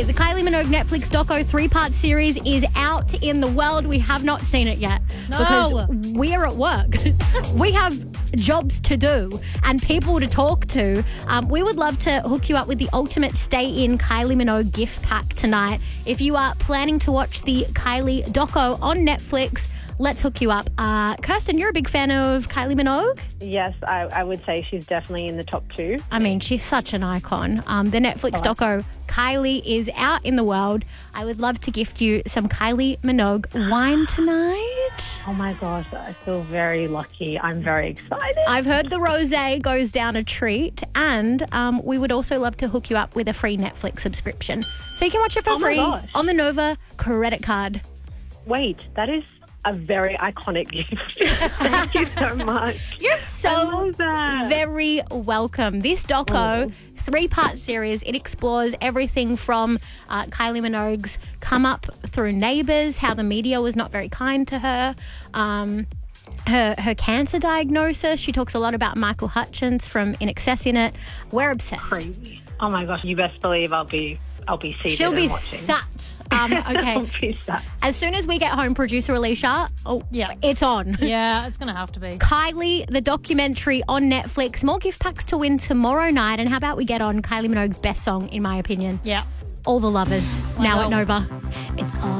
Okay, the Kylie Minogue Netflix doco 3-part series is out in the world. We have not seen it yet because we are at work. We have jobs to do and people to talk to. We would love to hook you up with the ultimate stay-in Kylie Minogue gift pack tonight. If you are planning to watch the Kylie doco on Netflix, let's hook you up. Kirsten, you're a big fan of Kylie Minogue? Yes, I would say she's definitely in the top 2. I mean, she's such an icon. The Netflix doco, Kylie, is out in the world. I would love to gift you some Kylie Minogue wine tonight. Oh my gosh, I feel very lucky. I'm very excited. I've heard the rosé goes down a treat, and we would also love to hook you up with a free Netflix subscription. So you can watch it for free on the Nova credit card. Wait, that is a very iconic gift. Thank you so much. You're so very welcome. This doco, 3-part series, it explores everything from Kylie Minogue's come up through Neighbours, how the media was not very kind to her, her cancer diagnosis. She talks a lot about Michael Hutchence from INXS in it. We're obsessed. Crazy. Oh my gosh, you best believe I'll be seated. She'll be and watching. sat. Okay. As soon as we get home, producer Alicia, it's on. Yeah, it's going to have to be. Kylie, the documentary on Netflix. More gift packs to win tomorrow night. And how about we get on Kylie Minogue's best song, in my opinion? Yeah. All the Lovers, now at Nova. It's all